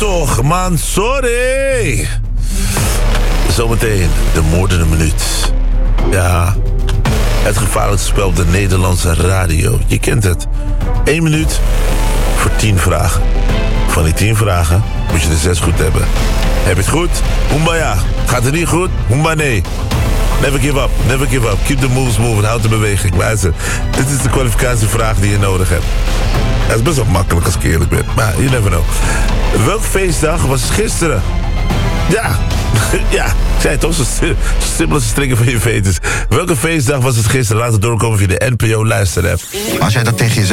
toch, man, sorry. Zometeen de moordende minuut. Ja, het gevaarlijkste spel op de Nederlandse radio. Je kent het. 1 minuut voor 10 vragen. Van die 10 vragen moet je er 6 goed hebben. Heb je het goed? Hoemba ja. Gaat het niet goed? Hoemba nee. Never give up, never give up. Keep the moves moving, houd de beweging. Luister, dit is de kwalificatievraag die je nodig hebt. Het is best wel makkelijk als ik eerlijk ben, maar you never know. Welke feestdag was het gisteren? Ja, ja, ik zei het toch, zo simpel als strikken van je veters. Welke feestdag was het gisteren? Laat het doorkomen via de NPO luisterapp. Als jij dat tegen jezelf